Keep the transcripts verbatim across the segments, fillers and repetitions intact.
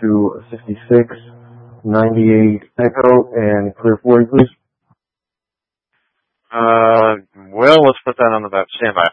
to sixty-six ninety-eight Echo and clear for you, please. Uh, well, let's put that on the back standby.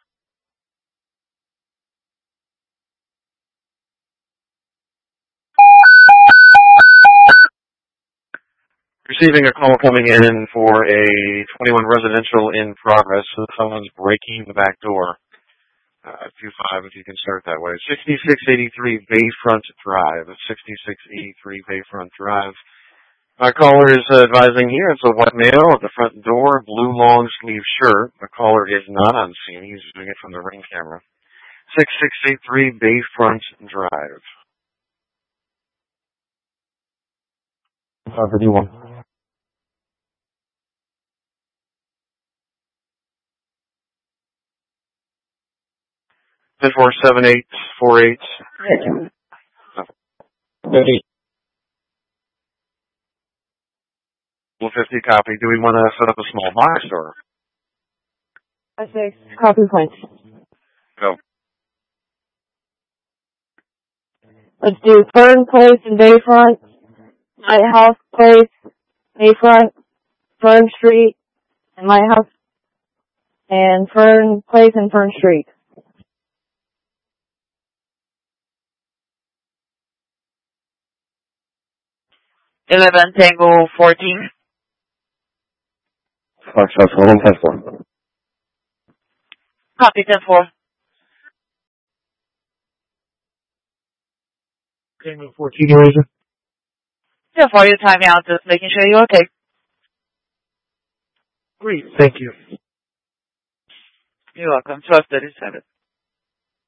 Receiving a call coming in for a twenty-one residential in progress. So someone's breaking the back door. Uh, two five, if you can start that way. sixty-six eighty-three Bayfront Drive. sixty-six eighty-three Bayfront Drive. My caller is uh, advising here it's a white male at the front door, blue long sleeve shirt. The caller is not on scene. He's doing it from the ring camera. sixty-six eighty-three Bayfront Drive. five fifty-one. ten four seven eight four eight. fifty. fifty copy. Do we want to set up a small box or? I say copy points. Go. Let's do Fern Place and Bayfront, Lighthouse Place, Bayfront, Fern Street, and Lighthouse, and Fern Place and Fern Street. eleven Tango fourteen. Foxtrot, hold on, ten four. Copy ten four. Tango fourteen, Eraser. ten four, your time out, just making sure you're okay. Great, thank you. You're welcome. twelve thirty-seven.